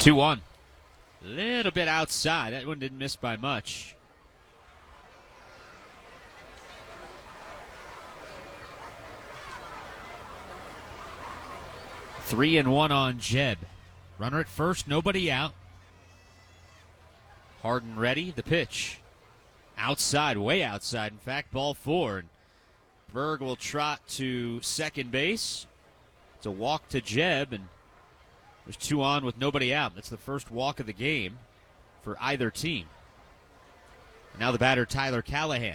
2-1. Little bit outside. That one didn't miss by much. Three and one on Jeb. Runner at first, nobody out. Harden ready. The pitch. Outside, way outside. In fact, ball four. Berg will trot to second base. It's a walk to Jeb, and there's two on with nobody out. That's the first walk of the game for either team. And now the batter, Tyler Callahan.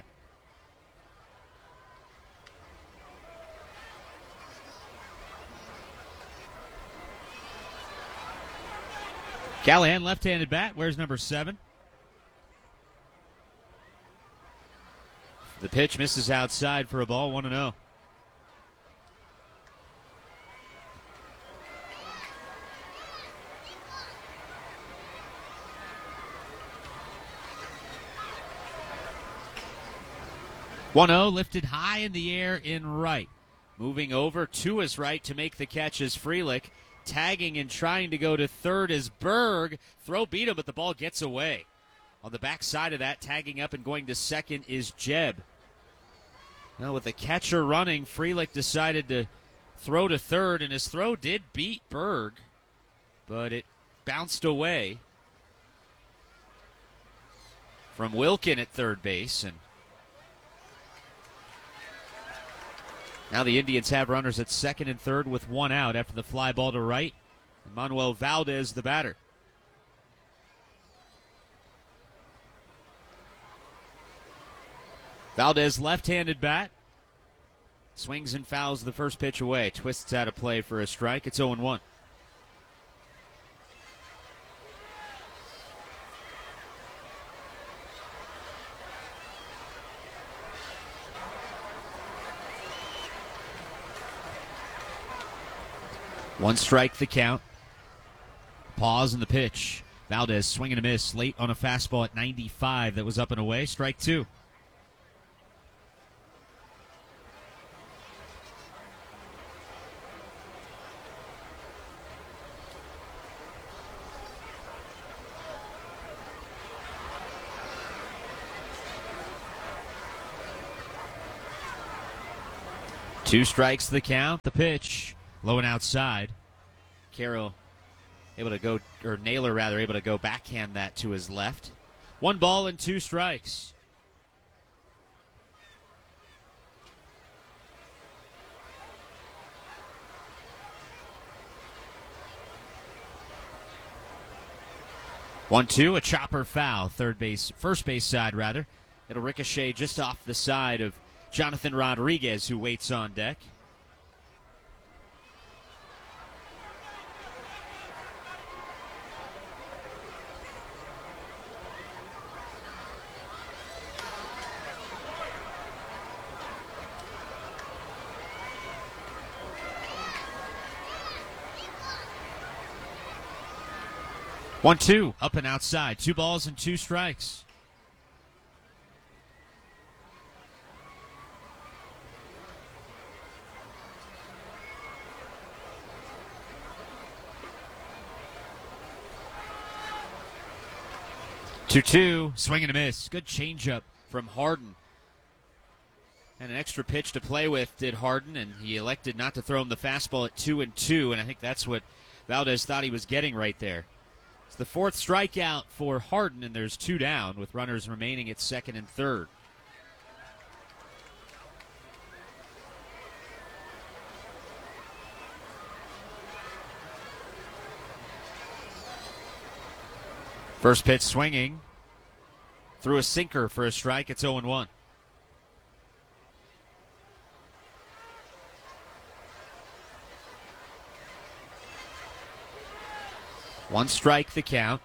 Callahan, left-handed bat. Where's number 7? The pitch misses outside for a ball, 1-0. Lifted high in the air in right. Moving over to his right to make the catch is Frelick. Tagging and trying to go to third is Berg. Throw beat him, but the ball gets away. On the back side of that, tagging up and going to second is Jeb. Now with the catcher running, Frelick decided to throw to third, and his throw did beat Berg, but it bounced away from Wilkin at third base. And now the Indians have runners at second and third with one out after the fly ball to right. And Manuel Valdez, the batter. Valdez, left-handed bat. Swings and fouls the first pitch away. Twists out of play for a strike. It's 0-1. One strike the count. Pause in the pitch. Valdez swinging a miss late on a fastball at 95 that was up and away. Strike two. Two strikes the count. The pitch. Low and outside. Carroll able to go, or Naylor rather, able to go backhand that to his left. 1 ball and 2 strikes. One, two, a chopper foul. First base side rather. It'll ricochet just off the side of Jonathan Rodriguez, who waits on deck. One, two, up and outside. 2 balls and 2 strikes. Two, swing and a miss. Good changeup from Harden. And an extra pitch to play with did Harden, and he elected not to throw him the fastball at 2-2, and I think that's what Valdez thought he was getting right there. It's the 4th strikeout for Harden, and there's 2 down with runners remaining at second and third. First pitch swinging. Threw a sinker for a strike. It's 0-1. One strike the count.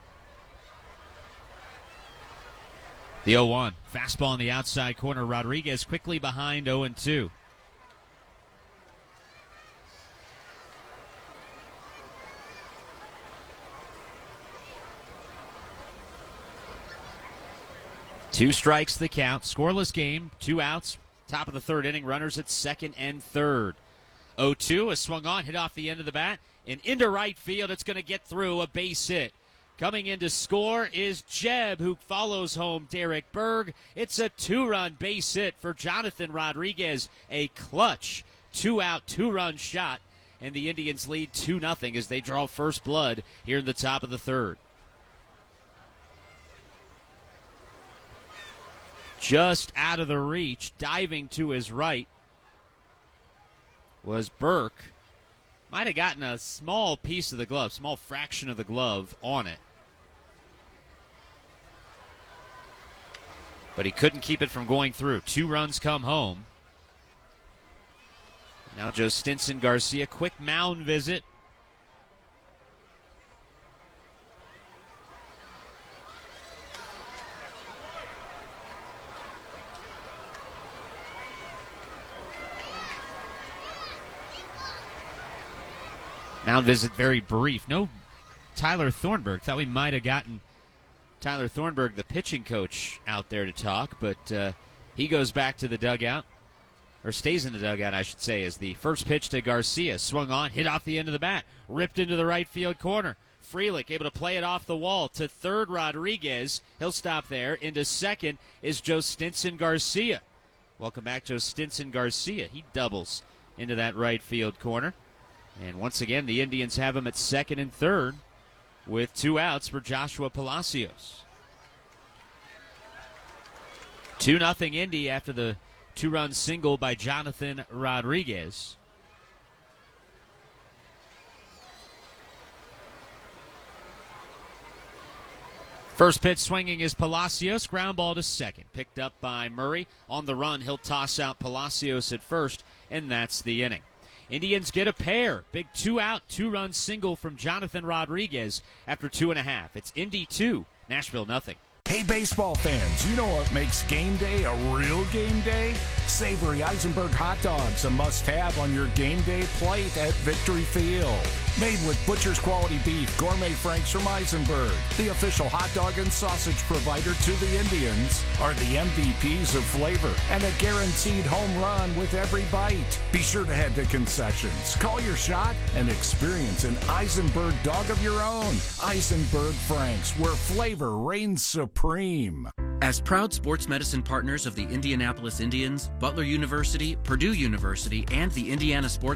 The 0-1. Fastball on the outside corner. Rodriguez quickly behind 0-2. Two strikes the count. Scoreless game. 2 outs. Top of the third inning. Runners at second and third. 0-2, a swung on, hit off the end of the bat, and into right field. It's going to get through, a base hit. Coming in to score is Jeb, who follows home Derek Berg. It's a 2-run base hit for Jonathan Rodriguez, a clutch 2-out, 2-run shot, and the Indians lead 2-0 as they draw first blood here in the top of the third. Just out of the reach, diving to his right, was Burke. Might have gotten a small piece of the glove, small fraction of the glove on it. But he couldn't keep it from going through. 2 runs come home. Now Joe Stinson Garcia, quick mound visit. Mound visit very brief. No Tyler Thornburg. Thought we might have gotten Tyler Thornburg, the pitching coach, out there to talk, but he goes back to the dugout, or stays in the dugout, I should say, as the first pitch to Garcia. Swung on, hit off the end of the bat, ripped into the right field corner. Frelick able to play it off the wall to third, Rodriguez. He'll stop there. Into second is Joe Stinson Garcia. Welcome back, Joe Stinson Garcia. He doubles into that right field corner. And once again, the Indians have him at second and third with 2 outs for Joshua Palacios. 2-0 Indy after the 2-run single by Jonathan Rodriguez. First pitch swinging is Palacios. Ground ball to second. Picked up by Murray. On the run, he'll toss out Palacios at first, and that's the inning. Indians get a pair. Big 2-out, 2-run single from Jonathan Rodriguez after 2.5. It's Indy 2, Nashville 0. Hey, baseball fans, you know what makes game day a real game day? Savory Eisenberg hot dogs, a must-have on your game day plate at Victory Field. Made with butcher's quality beef, gourmet franks from Eisenberg, the official hot dog and sausage provider to the Indians, are the MVPs of flavor and a guaranteed home run with every bite. Be sure to head to concessions, call your shot, and experience an Eisenberg dog of your own. Eisenberg Franks, where flavor reigns supreme. As proud sports medicine partners of the Indianapolis Indians, Butler University, Purdue University, and the Indiana Sports